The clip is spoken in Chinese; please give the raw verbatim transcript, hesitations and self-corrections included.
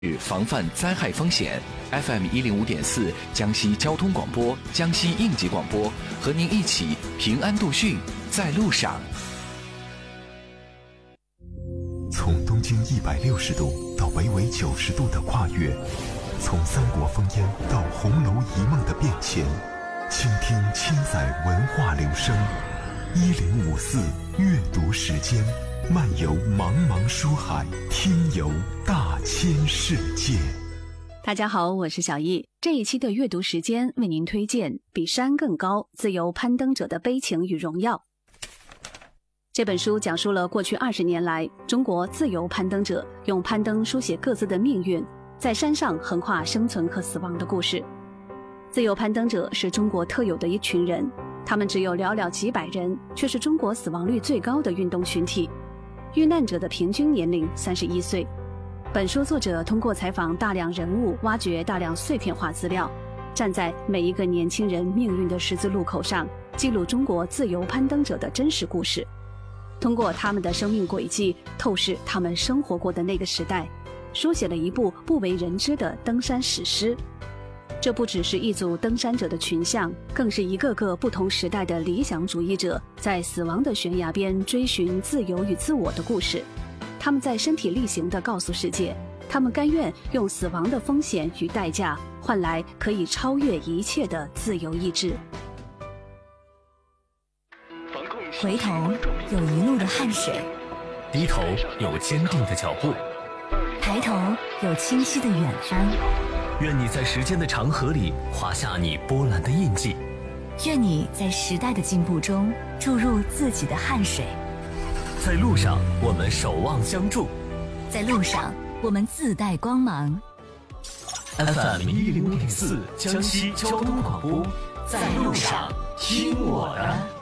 防范灾害风险 ，F M 一零五点四江西交通广播、江西应急广播和您一起平安度汛，在路上。 从东经一百六十度到北纬九十度的跨越，从三国烽烟到红楼一梦的变迁，倾听千载文化流声。一零五四阅读时间，漫游茫茫书海，听游大千世界。 大家好，我是小易。这一期的阅读时间为您推荐《比山更高：自由攀登者的悲情与荣耀》。这本书讲述了过去二十年来中国自由攀登者用攀登书写各自的命运，在山上横跨生存和死亡的故事。自由攀登者是中国特有的一群人，他们只有寥寥几百人，却是中国死亡率最高的运动群体。遇难者的平均年龄三十一岁。本书作者通过采访大量人物，挖掘大量碎片化资料，站在每一个年轻人命运的十字路口上，记录中国自由攀登者的真实故事。通过他们的生命轨迹，透视他们生活过的那个时代，书写了一部不为人知的登山史诗。这不只是一组登山者的群像，更是一个个不同时代的理想主义者在死亡的悬崖边追寻自由与自我的故事。他们在身体力行地告诉世界，他们甘愿用死亡的风险与代价，换来可以超越一切的自由意志。 回头有一路的汗水， 低头有坚定的脚步， 抬头有清晰的远方。 愿你在时间的长河里划下你波澜的印记， 愿你在时代的进步中注入自己的汗水。 在路上，我们守望相助； 在路上，我们自带光芒。 F M 一零五点四江西交通广播，在路上听我的。